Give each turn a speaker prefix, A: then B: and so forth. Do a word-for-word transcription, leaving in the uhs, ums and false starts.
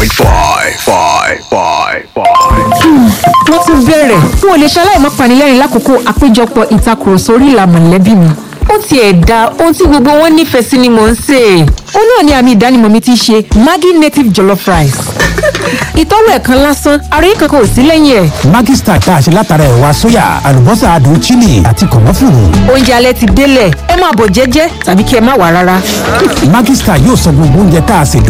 A: point five, five, five, five.
B: wọ́n tún bẹ̀rẹ̀ n ò lè ṣaláì má panilẹ́rìn lákòókò àpéjọpọ̀ ìtakùrọ̀sọ orí ìlà mọ̀lẹ́bí mi. ó tiẹ̀ da ohun tí gbogbo wọn nífẹ̀ẹ́ sí ni mò ń sè é. ó náà ni àmì ìdánimọ̀ mi ti ṣe Maggi native jollof rice. ìtọ́wò ẹ̀kan lásán ara yìí kankan ò sí lẹ́yìn ẹ̀.
C: Maggi Star tá a ṣe látara ẹ̀wà sóyà àlùbọ́sà adùn chili àti kọ̀mọ́fùrù.
B: oúnjẹ alẹ́ ti délẹ̀ ẹ máa bọ̀ jẹ́jẹ́ tàbí kí ẹ má wá rárá.
C: Maggi Star yóò sọ gbogbo oúnjẹ tá a ṣe